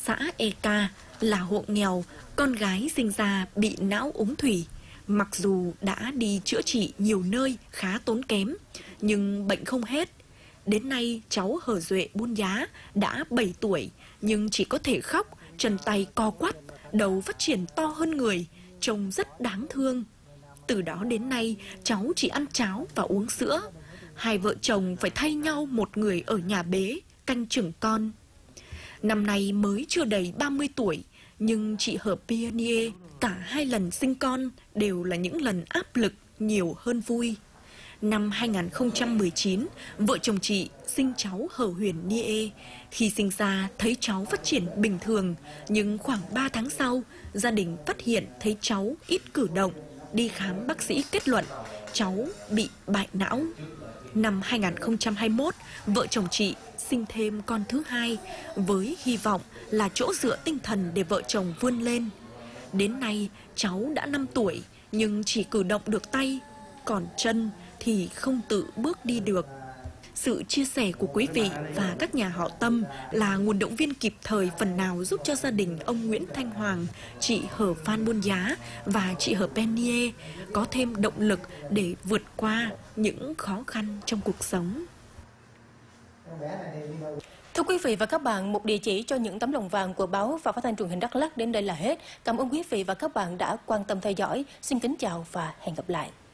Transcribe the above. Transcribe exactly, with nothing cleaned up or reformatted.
xã e ca là hộ nghèo, con gái sinh ra bị não úng thủy. Mặc dù đã đi chữa trị nhiều nơi khá tốn kém, nhưng bệnh không hết. Đến nay cháu Hờ Duệ Buôn Giá đã bảy tuổi nhưng chỉ có thể khóc, chân tay co quắp, đầu phát triển to hơn người, trông rất đáng thương. Từ đó đến nay cháu chỉ ăn cháo và uống sữa. Hai vợ chồng phải thay nhau một người ở nhà bế, canh chừng con. Năm nay mới chưa đầy ba mươi tuổi, nhưng chị Hờ Pia Nie cả hai lần sinh con đều là những lần áp lực nhiều hơn vui. Năm hai nghìn không trăm mười chín, vợ chồng chị sinh cháu Hờ Huyền Nie. Khi sinh ra thấy cháu phát triển bình thường, nhưng khoảng ba tháng sau, gia đình phát hiện thấy cháu ít cử động. Đi khám bác sĩ kết luận cháu bị bại não. Năm hai nghìn không trăm hai mươi mốt, vợ chồng chị sinh thêm con thứ hai với hy vọng là chỗ dựa tinh thần để vợ chồng vươn lên. Đến nay cháu đã năm tuổi nhưng chỉ cử động được tay, còn chân thì không tự bước đi được. Sự chia sẻ của quý vị và các nhà hảo tâm là nguồn động viên kịp thời phần nào giúp cho gia đình ông Nguyễn Thanh Hoàng, chị Hờ Phan Buôn Giá và chị Hờ Penie có thêm động lực để vượt qua những khó khăn trong cuộc sống. Thưa quý vị và các bạn, một địa chỉ cho những tấm lòng vàng của báo và phát thanh truyền hình Đắk Lắk đến đây là hết. Cảm ơn quý vị và các bạn đã quan tâm theo dõi. Xin kính chào và hẹn gặp lại.